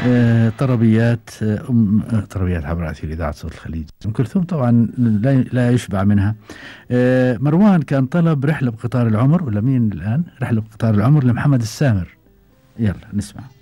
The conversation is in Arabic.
طربيات طربيات عبر أثير إذاعة صوت الخليج. أم كلثوم طبعا لا يشبع منها. مروان كان طلب رحلة بقطار العمر، ولا مين الآن؟ رحلة بقطار العمر لمحمد السامر. يلا نسمع.